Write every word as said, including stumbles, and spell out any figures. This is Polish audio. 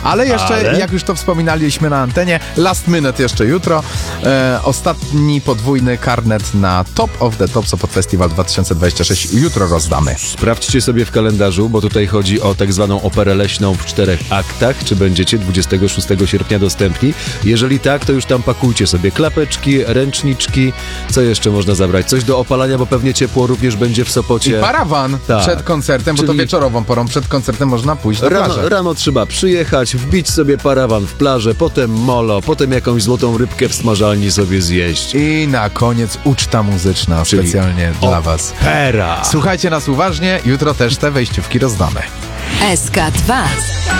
Ale jeszcze, Ale? jak już to wspominaliśmy na antenie, last minute jeszcze jutro. E, ostatni podwójny karnet na Top of the Top Sopot Festival dwa tysiące dwudziesty szósty jutro rozdamy. Sprawdźcie sobie w kalendarzu, bo tutaj chodzi o tak zwaną operę leśną w czterech aktach. Czy będziecie dwudziestego szóstego sierpnia dostępni? Jeżeli tak, to już tam pakujcie sobie klapeczki, ręczniczki. Co jeszcze można zabrać? Coś do opalania, bo pewnie ciepło również będzie w Sopocie. I parawan Tak. przed koncertem, bo Czyli- to wieczorową porą przed koncertem można pójść na Rano, plażę. rano trzeba przyjechać, wbić sobie parawan w plażę, potem molo, potem jakąś złotą rybkę w smażalni sobie zjeść. I na koniec uczta muzyczna Czyli specjalnie dla was. Pera! Słuchajcie nas uważnie, jutro też te wejściówki rozdamy. S K dwa.